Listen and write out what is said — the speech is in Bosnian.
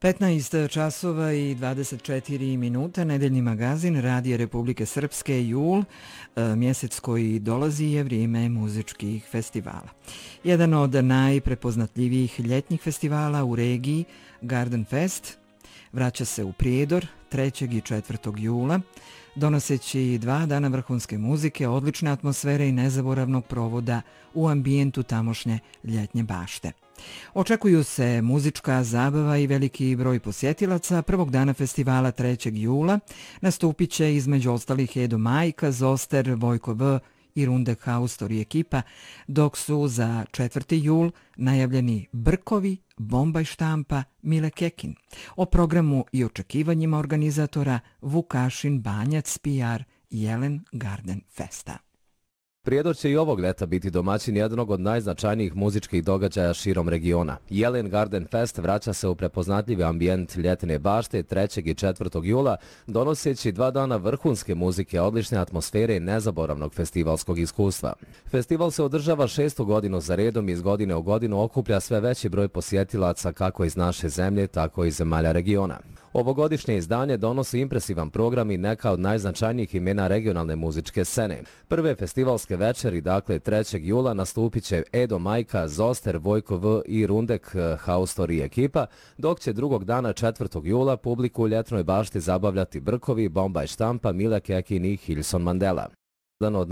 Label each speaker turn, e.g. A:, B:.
A: 15 časova i 24 minuta, nedeljni magazin Radija Republike Srpske, jul, mjesec koji dolazi je vrijeme muzičkih festivala. Jedan od najprepoznatljivijih ljetnih festivala u regiji, Garden Fest, vraća se u Prijedor 3. i 4. jula, donoseći 2 dana vrhunske muzike, odlične atmosfere i nezaboravnog provoda u ambijentu tamošnje ljetnje bašte. Očekuju se muzička zabava i veliki broj posjetilaca. Prvog dana festivala 3. jula nastupit će između ostalih Edo Majka, Zoster, Vojko V i Rundek Haustor i ekipa, dok su za 4. jul najavljeni Brkovi, Bombaj štampa, Mile Kekin. O programu i očekivanjima organizatora Vukašin Banjac, PR Jelen Garden Festa.
B: Prijedor će i ovog ljeta biti domaćin jednog od najznačajnijih muzičkih događaja širom regiona. Jelen Garden Fest vraća se u prepoznatljivi ambijent ljetne bašte 3. i 4. jula, donoseći 2 dana vrhunske muzike, odlične atmosfere i nezaboravnog festivalskog iskustva. Festival se održava 6. godinu za redom i iz godine u godinu okuplja sve veći broj posjetilaca kako iz naše zemlje, tako i zemalja regiona. Ovogodišnje izdanje donosi impresivan program i neka od najznačajnijih imena regionalne muzičke scene. Prve festivalske večeri, dakle 3. jula, nastupit će Edo Majka, Zoster, Vojko V i Rundek Haustor i ekipa, dok će drugog dana 4. jula publiku u ljetnoj bašti zabavljati Brkovi, Bombaj štampa, Mile Kekin i Hilson Mandela.